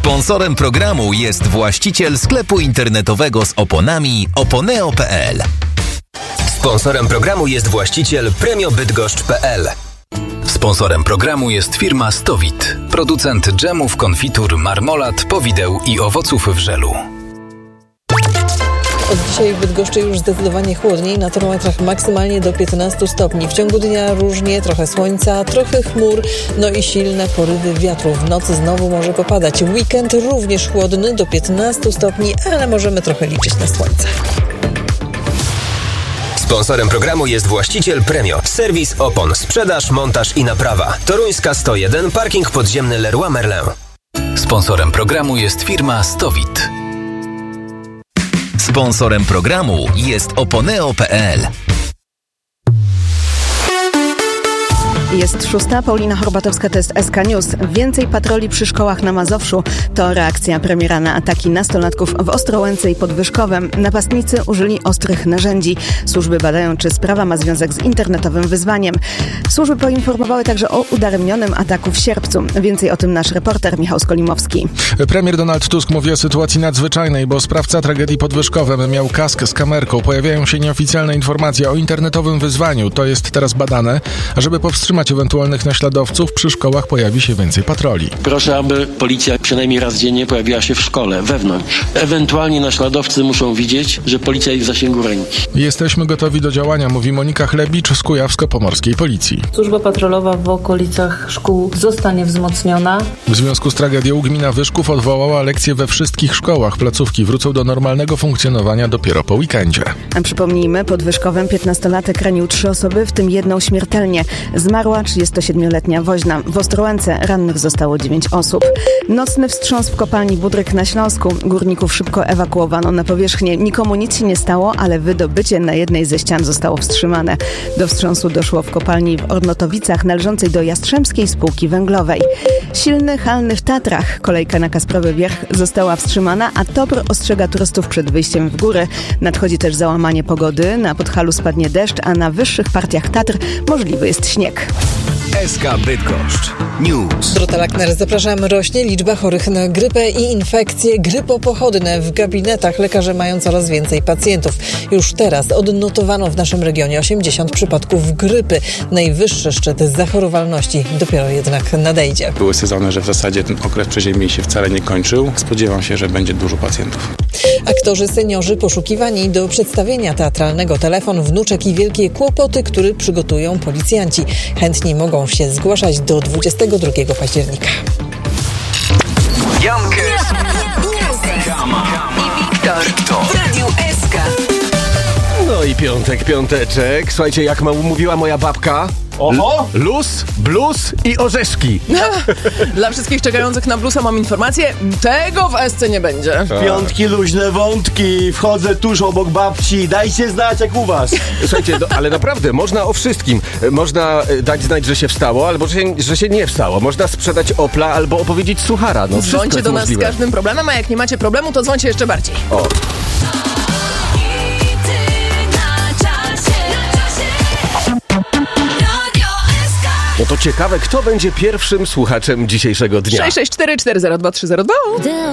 Sponsorem programu jest właściciel sklepu internetowego z oponami oponeo.pl. Sponsorem programu jest właściciel premiobydgoszcz.pl. Sponsorem programu jest firma Stowit, producent dżemów, konfitur, marmolad, powideł i owoców w żelu. Od dzisiaj w Bydgoszczy już zdecydowanie chłodniej, na termometrach maksymalnie do 15 stopni. W ciągu dnia różnie, trochę słońca, trochę chmur, no i silne porywy wiatru. W nocy znowu może popadać. Weekend również chłodny, do 15 stopni, ale możemy trochę liczyć na słońce. Sponsorem programu jest właściciel Premio. Serwis opon, sprzedaż, montaż i naprawa. Toruńska 101, parking podziemny Leroy Merlin. Sponsorem programu jest firma Stowit. Sponsorem programu jest oponeo.pl. Jest 6. Paulina Horbatowska, to jest SK News. Więcej patroli przy szkołach na Mazowszu. To reakcja premiera na ataki nastolatków w Ostrołęce i Podwyżkowem. Napastnicy użyli ostrych narzędzi. Służby badają, czy sprawa ma związek z internetowym wyzwaniem. Służby poinformowały także o udaremnionym ataku w sierpcu. Więcej o tym nasz reporter Michał Skolimowski. Premier Donald Tusk mówi o sytuacji nadzwyczajnej, bo sprawca tragedii pod Wyszkowem miał kask z kamerką. Pojawiają się nieoficjalne informacje o internetowym wyzwaniu. To jest teraz badane, a żeby powstrzymać ewentualnych naśladowców, przy szkołach pojawi się więcej patroli. Proszę, aby policja przynajmniej raz dziennie pojawiła się w szkole, wewnątrz. Ewentualnie naśladowcy muszą widzieć, że policja jest w zasięgu ręki. Jesteśmy gotowi do działania, mówi Monika Chlebicz z Kujawsko-Pomorskiej Policji. Służba patrolowa w okolicach szkół zostanie wzmocniona. W związku z tragedią gmina Wyszków odwołała lekcje we wszystkich szkołach. Placówki wrócą do normalnego funkcjonowania dopiero po weekendzie. A przypomnijmy, pod Wyszkowem 15-latek ranił 3 osoby, w tym jedną śmiertelnie. Zmarła 37-letnia woźna. W Ostrołęce rannych zostało 9 osób. Nocny wstrząs w kopalni Budryk na Śląsku. Górników szybko ewakuowano na powierzchnię. Nikomu nic się nie stało, ale wydobycie na jednej ze ścian zostało wstrzymane. Do wstrząsu doszło w kopalni w Ornotowicach należącej do Jastrzębskiej Spółki Węglowej. Silny halny w Tatrach. Kolejka na Kasprowy Wierch została wstrzymana, a TOPR ostrzega turystów przed wyjściem w góry. Nadchodzi też załamanie pogody. Na Podhalu spadnie deszcz, a na wyższych partiach Tatr możliwy jest śnieg. SK Bydgoszcz News. Dorota Lackner, zapraszam. Rośnie liczba chorych na grypę i infekcje grypopochodne. W gabinetach lekarze mają coraz więcej pacjentów. Już teraz odnotowano w naszym regionie 80 przypadków grypy. Najwyższy szczyt zachorowalności dopiero jednak nadejdzie. Były sezony, że w zasadzie ten okres przeziębień się wcale nie kończył. Spodziewam się, że będzie dużo pacjentów. Aktorzy seniorzy poszukiwani do przedstawienia teatralnego Telefon, wnuczek i wielkie kłopoty, który przygotują policjanci. Chętni mogą się zgłaszać do 22 października. Jankes i Wiktor w Radiu SK. No i piąteczek. Słuchajcie, jak mówiła moja babka, luz, blues i orzeszki. Dla wszystkich czekających na bluesa mam informację, tego w SC nie będzie. Piątki, luźne wątki, wchodzę tuż obok babci, dajcie znać jak u was. Słuchajcie, ale naprawdę, można o wszystkim. Można dać znać, że się wstało, albo że się nie wstało. Można sprzedać Opla, albo opowiedzieć suchara. No, dzwońcie do nas możliwe. Z każdym problemem, a jak nie macie problemu, to dzwońcie jeszcze bardziej. O. No to ciekawe, kto będzie pierwszym słuchaczem dzisiejszego dnia. 664 402 302.